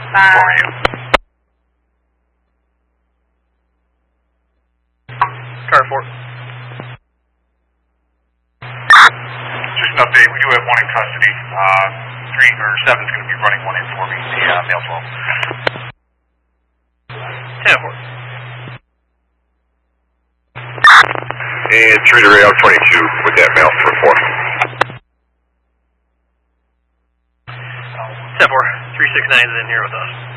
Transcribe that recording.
Bye. Over you. Car 4. Just an update, we do have one in custody. 7 is going to be running one in for me, the male 12. 10-4. And 3 to rail 22 with that male for 4. 10-4. 369 is in here with us.